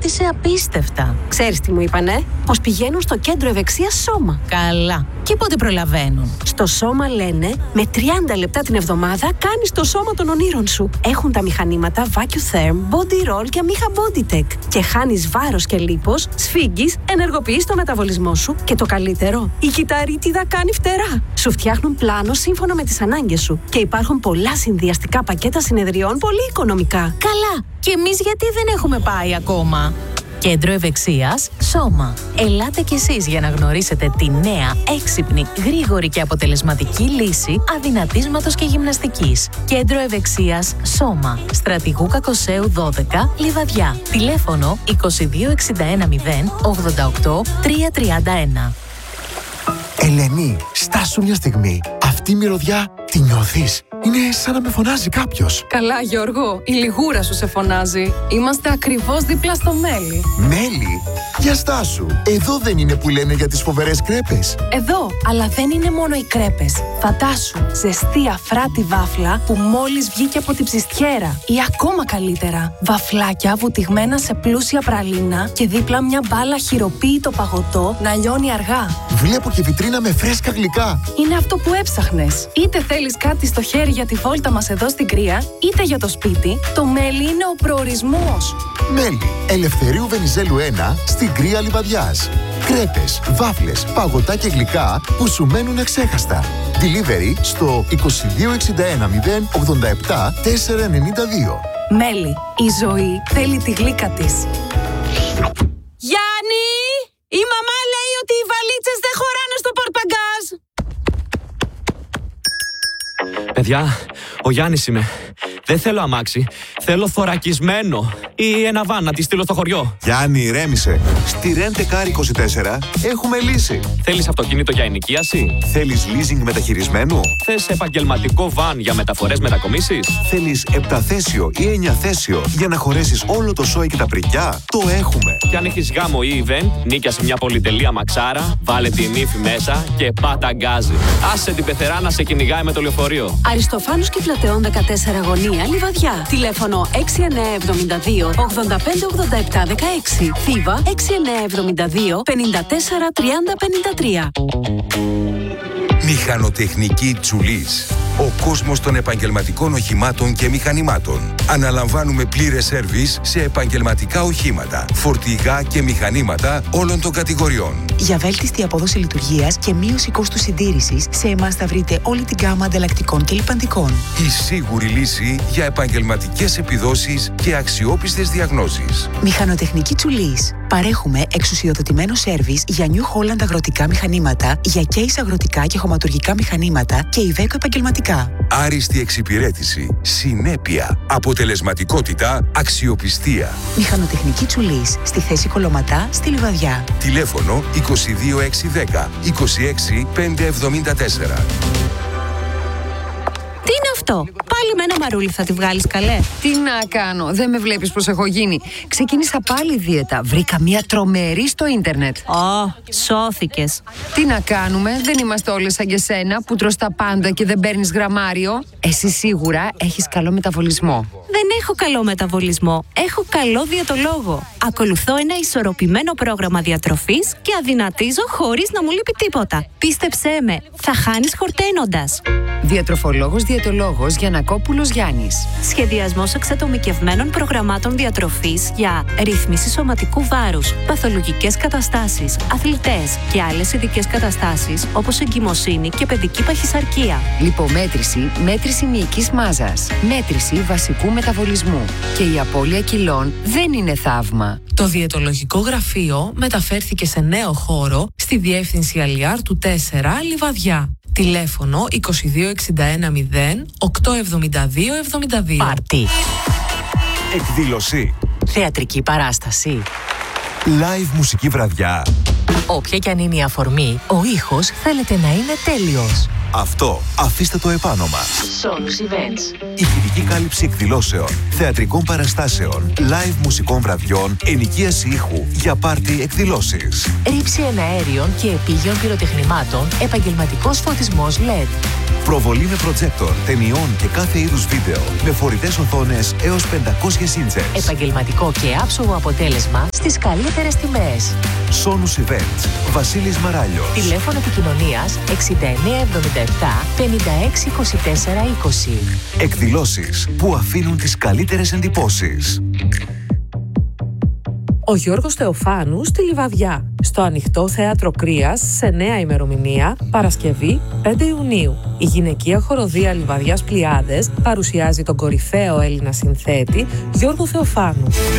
πάτησε απίστευτα. Ξέρεις τι μου είπανε? Πως πηγαίνουν στο κέντρο ευεξίας Σώμα. Καλά. Και πότε προλαβαίνουν? Στο Σώμα λένε με 30 λεπτά την εβδομάδα κάνεις το σώμα των ονείρων σου. Έχουν τα μηχανήματα VacuTherm, Body Roll και Amiga BodyTech. Και χάνεις βάρος και λίπος, σφίγγεις, ενεργοποιείς το μεταβολισμό σου και το καλύτερο, η κυταρίτιδα κάνει φτερά. Σου φτιάχνουν πλάνο σύμφωνα με τις ανάγκες σου. Και υπάρχουν πολλά συνδυαστικά πακέτα συνεδριών πολύ οικονομικά. Καλά. Και εμείς γιατί δεν έχουμε πάει ακόμα? Κέντρο Ευεξίας Σώμα. Ελάτε κι εσείς για να γνωρίσετε τη νέα, έξυπνη, γρήγορη και αποτελεσματική λύση αδυνατίσματος και γυμναστικής. Κέντρο Ευεξίας Σώμα. Στρατηγού Κακοσέου 12, Λιβαδιά. Τηλέφωνο 2261 088 331. Ελένη, στάσου μια στιγμή. Αυτή η μυρωδιά τη νιώθεις? Είναι σαν να με φωνάζει κάποιος. Καλά, Γιώργο, η λιγούρα σου σε φωνάζει. Είμαστε ακριβώς δίπλα στο Μέλι. Μέλι? Για στάσου. Εδώ δεν είναι που λένε για τις φοβερές κρέπες? Εδώ, αλλά δεν είναι μόνο οι κρέπες. Φαντάσου, ζεστή αφράτη βάφλα που μόλις βγήκε από την ψιστιέρα. Ή ακόμα καλύτερα, βαφλάκια βουτυγμένα σε πλούσια πραλίνα και δίπλα μια μπάλα χειροποίητο παγωτό να λιώνει αργά. Βλέπω και βιτρίνα με φρέσκα γλυκά. Είναι αυτό που έψαχνες. Είτε θέλεις κάτι στο χέρι για τη βόλτα μας εδώ στην Κρία, είτε για το σπίτι, το Μέλι είναι ο προορισμός. Μέλι, Ελευθερίου Βενιζέλου 1, στην Κρία Λιβαδιάς. Κρέπες, βάφλες, παγωτά και γλυκά που σου μένουν αξέχαστα. Delivery στο 2261 087 492. Μέλι, η ζωή θέλει τη γλύκα της. Γιάννη! Η μαμά λέει ότι οι βαλίτσες δεν χωράνε στο πορτμπαγκάζ. Παιδιά, ο Γιάννης είμαι. Δεν θέλω αμάξι. Θέλω θωρακισμένο. Ή ένα βαν να τη στείλω στο χωριό. Γιάννη, ηρέμησε. Στη Rent-A-Car 24 έχουμε λύση. Θέλεις αυτοκίνητο για ενοικίαση? Θέλεις leasing μεταχειρισμένου? Θες επαγγελματικό βαν για μεταφορές μετακομίσεις? Θέλεις 7θέσιο ή 9θέσιο για να χωρέσεις όλο το σόι και τα πρικιά? Το έχουμε. Και αν έχεις γάμο ή event, νίκιασε μια πολυτελεία μαξάρα, βάλε την ύφη μέσα και πάτα γκάζι. Άσε την πεθερά να σε κυνηγάει με το λεωφορείο. Αριστοφάνους και Πλατεών 14 Γωνία, Λιβαδιά. Τηλέφωνο 6972 8587 16. Θήβα 6972 54 30 53. Μηχανοτεχνική Τσουλής. Ο κόσμος των επαγγελματικών οχημάτων και μηχανημάτων. Αναλαμβάνουμε πλήρες σέρβις σε επαγγελματικά οχήματα, φορτηγά και μηχανήματα όλων των κατηγοριών. Για βέλτιστη απόδοση λειτουργίας και μείωση κόστους συντήρησης, σε εμάς θα βρείτε όλη την γκάμα ανταλλακτικών και λιπαντικών. Η σίγουρη λύση για επαγγελματικές επιδόσεις και αξιόπιστες διαγνώσεις. Μηχανοτεχνική Τσουλής. Παρέχουμε εξουσιοδοτημένο σέρβις για New Holland αγροτικά μηχανήματα, για Case αγροτικά και χωματουργικά μηχανήματα και Iveco επαγγελματικά. Άριστη εξυπηρέτηση, συνέπεια, αποτελεσματικότητα, αξιοπιστία. Μηχανοτεχνική Τσουλής. Στη θέση Κολοματά, στη Λιβαδιά. Τηλέφωνο 22610 26574. Τι είναι αυτό? Πάλι με ένα μαρούλι θα τη βγάλεις, καλέ? Τι να κάνω, δεν με βλέπεις πως έχω γίνει? Ξεκίνησα πάλι δίαιτα, βρήκα μια τρομερή στο ίντερνετ. Σώθηκες. Τι να κάνουμε, δεν είμαστε όλες σαν και σένα που τρως τα πάντα και δεν παίρνεις γραμμάριο. Εσύ σίγουρα έχεις καλό μεταβολισμό. Δεν έχω καλό μεταβολισμό, έχω καλό διαιτολόγο. Ακολουθώ ένα ισορροπημένο πρόγραμμα διατροφής και αδυνατίζω χωρίς να μου λείπει τίποτα. Πίστεψέ με, θα χάνεις χορταίνοντας. Διατροφολόγος διαιτολόγος Γιαννακόπουλος Γιάννης. Σχεδιασμός εξατομικευμένων προγραμμάτων διατροφής για ρύθμιση σωματικού βάρους, παθολογικές καταστάσεις, αθλητές και άλλες ειδικές καταστάσεις όπως εγκυμοσύνη και παιδική παχυσαρκία. Λιπομέτρηση, μέτρηση μυϊκής μάζας, μέτρηση βασικού μεταβολισμού. Και η απώλεια κιλών δεν είναι θαύμα. Το διαιτολογικό γραφείο μεταφέρθηκε σε νέο χώρο στη διεύθυνση Αλιάρ του 4 Λιβαδιά. Τηλέφωνο 2261 0 872 72. Πάρτι. Εκδήλωση. Θεατρική παράσταση. Live μουσική βραδιά. Όποια κι αν είναι η αφορμή, ο ήχος θέλετε να είναι τέλειος. Αυτό αφήστε το επάνω μας. Sonus Events. Ηχητική κάλυψη εκδηλώσεων, θεατρικών παραστάσεων, live μουσικών βραδιών, ενοικίαση ήχου για πάρτι εκδηλώσεις. Ρήψη εναέριων και επίγειων πυροτεχνημάτων, επαγγελματικός φωτισμός LED. Προβολή με προτζέκτορ, ταινιών και κάθε είδους βίντεο, με φορητές οθόνες έως 500 ίντσες. Επαγγελματικό και άψογο αποτέλεσμα στις καλύτερες τιμές. Sonus Events. Βασίλης Μαράλιος. Τηλέφωνο επικοινωνίας 6977 5624 20. Εκδηλώσεις που αφήνουν τις καλύτερες εντυπώσεις. Ο Γιώργος Θεοφάνου στη Λιβαδιά, στο Ανοιχτό Θέατρο Κρίας, σε νέα ημερομηνία, Παρασκευή 5 Ιουνίου. Η γυναικεία χοροδία Λιβαδιάς Πλιάδες παρουσιάζει τον κορυφαίο Έλληνα συνθέτη Γιώργο Θεοφάνου.